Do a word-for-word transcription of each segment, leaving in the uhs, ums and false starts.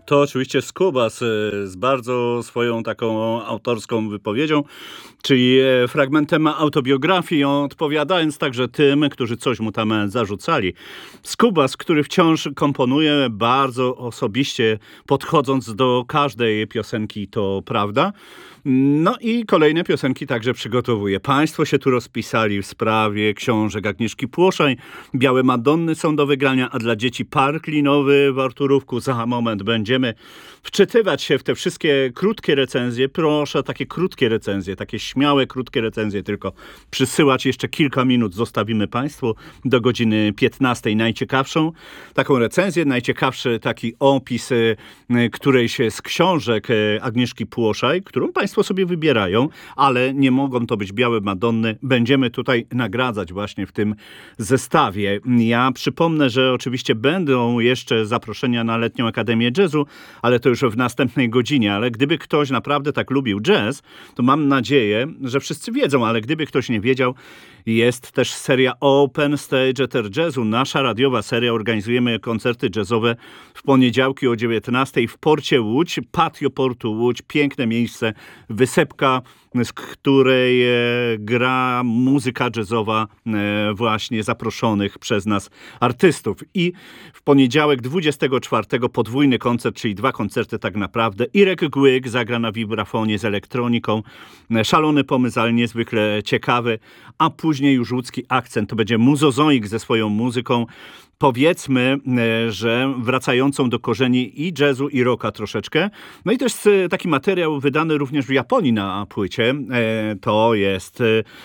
To oczywiście Skubas, y, z bardzo swoją taką autorską wypowiedzią, czyli e, fragmentem autobiografii, odpowiadając także tym, którzy coś mu tam e, zarzucali. Skubas, który wciąż komponuje bardzo osobiście, podchodząc do każdej piosenki, to prawda. No i kolejne piosenki także przygotowuje. Państwo się tu rozpisali w sprawie książek Agnieszki Płoszaj. Białe Madonny są do wygrania, a dla dzieci Park Linowy w Arturówku. Za moment będziemy wczytywać się w te wszystkie krótkie recenzje. Proszę, takie krótkie recenzje, takie śmiałe, krótkie recenzje, tylko przysyłać. Jeszcze kilka minut zostawimy Państwu do godziny piętnastej. Najciekawszą taką recenzję, najciekawszy taki opis y, którejś z książek y, Agnieszki Płoszaj, którą Państwo sobie wybierają, ale nie mogą to być Białe Madonny. Będziemy tutaj nagradzać właśnie w tym zestawie. Ja przypomnę, że oczywiście będą jeszcze zaproszenia na Letnią Akademię Jazzu, ale to już w następnej godzinie. Ale gdyby ktoś naprawdę tak lubił jazz, to mam nadzieję, że wszyscy wiedzą, ale gdyby ktoś nie wiedział, jest też seria Open Stage Ether Jazzu. Nasza radiowa seria. Organizujemy koncerty jazzowe w poniedziałki o dziewiętnastej w Porcie Łódź, patio Portu Łódź. Piękne miejsce, wysepka, z której e, gra muzyka jazzowa e, właśnie zaproszonych przez nas artystów. I w poniedziałek dwudziestego czwartego podwójny koncert, czyli dwa koncerty tak naprawdę. Irek Głyk zagra na wibrafonie z elektroniką. E, szalony pomysł, ale niezwykle ciekawy. A później już łódzki akcent. To będzie Muzozoik ze swoją muzyką. Powiedzmy, e, że wracającą do korzeni i jazzu, i rocka troszeczkę. No i też e, taki materiał wydany również w Japonii na płycie. E, to jest e,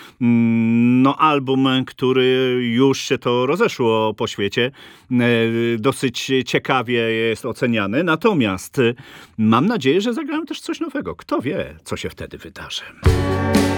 mm, no, album, który już się to rozeszło po świecie. E, dosyć ciekawie jest oceniany. Natomiast e, mam nadzieję, że zagrają też coś nowego. Kto wie, co się wtedy wydarzy.